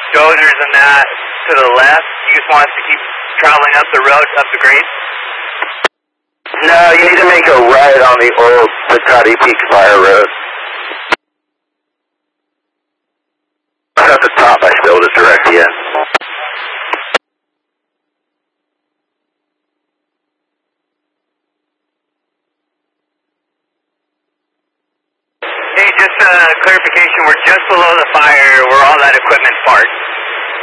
dozers and that to the left. You just want us to keep traveling up the road, up the grade? No, you need to make a right on the old Picati Peak Fire Road. At the top, I still just direct you in. Hey, just clarification, we're just below the fire where all that equipment's parked.